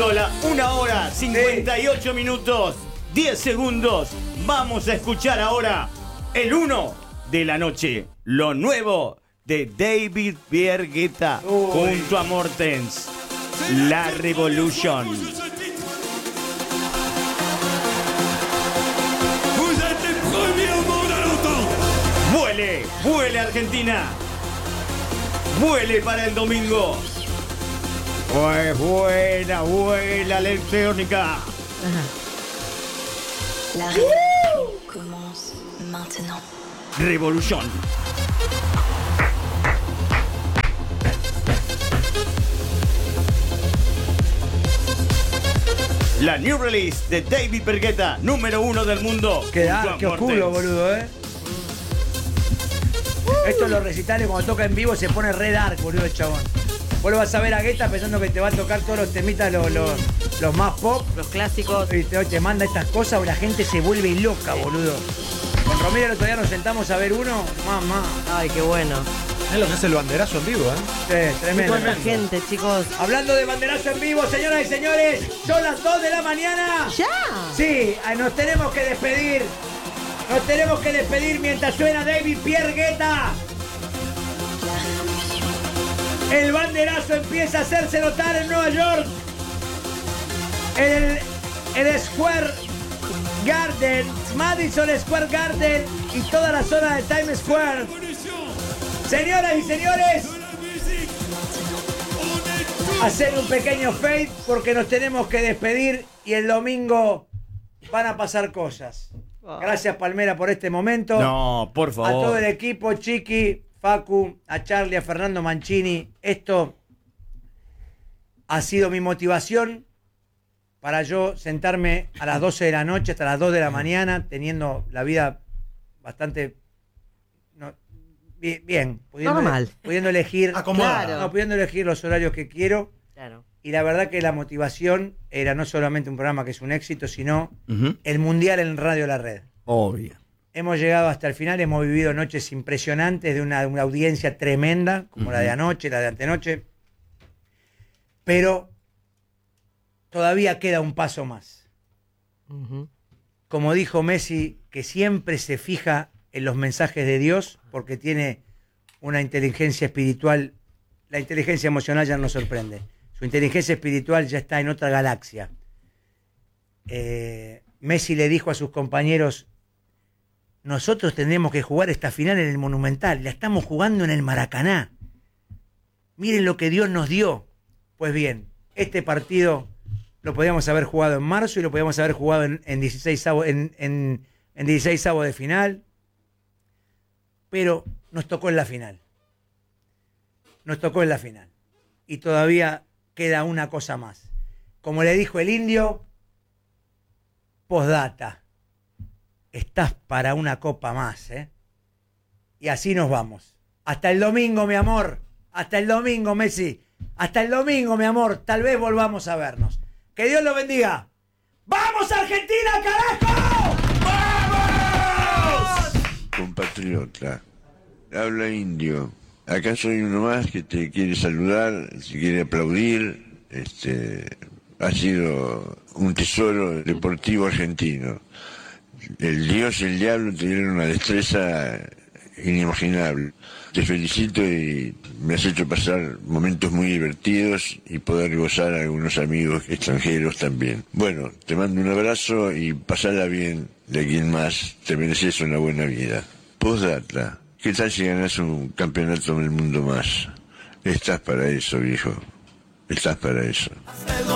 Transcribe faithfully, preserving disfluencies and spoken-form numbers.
Siendo la una hora cincuenta y ocho minutos, diez segundos, vamos a escuchar ahora el uno de la noche, lo nuevo de David Pierre Guetta junto a Mortens, La Revolution. Vuele, vuele Argentina, vuele para el domingo. Pues buena, buena la electrónica. La révolution commence maintenant. Revolution. La new release de David Pierre Guetta, número uno del mundo. Qué, junto a qué Mortens. oscuro, boludo, eh. Esto en los recitales cuando toca en vivo se pone re dark, boludo, el chabón. Vos lo vas a ver a Guetta pensando que te va a tocar todos los temitas, los, los, los más pop. Los clásicos. Y te, te manda estas cosas, la gente se vuelve loca, boludo. Con Romero el otro día nos sentamos a ver uno, mamá. Ay, qué bueno. Es lo que es el banderazo en vivo, ¿eh? Sí, tremendo. Cuánta gente, chicos. Hablando de banderazo en vivo, señoras y señores, son las dos de la mañana. ¡Ya! Sí, nos tenemos que despedir. Nos tenemos que despedir mientras suena David Pierre Guetta. El banderazo empieza a hacerse notar en Nueva York. El, el Square Garden, Madison Square Garden y toda la zona de Times Square. Señoras y señores, hacer un pequeño fade porque nos tenemos que despedir y el domingo van a pasar cosas. Gracias, Palmera, por este momento. No, por favor. A todo el equipo, Chiqui, Facu, a Charlie, a Fernando Mancini. Esto ha sido mi motivación para yo sentarme a las doce de la noche hasta las dos de la mañana, teniendo la vida bastante no, bien, bien pudiendo, normal, pudiendo elegir, acomodada. no, pudiendo elegir los horarios que quiero. Claro. Y la verdad que la motivación era no solamente un programa que es un éxito, sino Uh-huh. el Mundial en Radio La Red. Obvio. Hemos llegado hasta el final, hemos vivido noches impresionantes de una, una audiencia tremenda, como uh-huh. la de anoche, la de antenoche. Pero todavía queda un paso más. Uh-huh. Como dijo Messi, que siempre se fija en los mensajes de Dios, porque tiene una inteligencia espiritual. La inteligencia emocional ya no nos sorprende. Su inteligencia espiritual ya está en otra galaxia. Eh, Messi le dijo a sus compañeros: nosotros tendremos que jugar esta final en el Monumental, la estamos jugando en el Maracaná. Miren lo que Dios nos dio. Pues bien, este partido lo podíamos haber jugado en marzo y lo podíamos haber jugado en, en dieciséis en, en, en dieciséis avos de final, pero nos tocó en la final. Nos tocó en la final. Y todavía queda una cosa más. Como le dijo el indio, postdata. Estás para una copa más, ¿eh? Y así nos vamos. Hasta el domingo, mi amor. Hasta el domingo, Messi. Hasta el domingo, mi amor. Tal vez volvamos a vernos. Que Dios lo bendiga. ¡Vamos, Argentina, carajo! ¡Vamos! Compatriota, habla indio. Acá soy uno más que te quiere saludar, te quiere aplaudir. Este, ha sido un tesoro deportivo argentino. El Dios y el diablo tuvieron una destreza inimaginable. Te felicito y me has hecho pasar momentos muy divertidos y poder gozar a algunos amigos extranjeros también. Bueno, te mando un abrazo y pasala bien de aquí en más. Te mereces una buena vida. Postdata, ¿qué tal si ganas un campeonato del mundo más? Estás para eso, viejo. Estás para eso.